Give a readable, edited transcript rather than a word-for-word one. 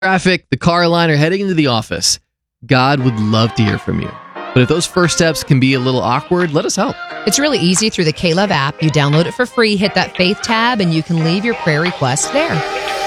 Traffic, the car line, or heading into the office, God would love to hear from you. But if those first steps can be a little awkward, let us help. It's really easy through the K-Love app. You download it for free, hit that Faith tab, and you can leave your prayer request there.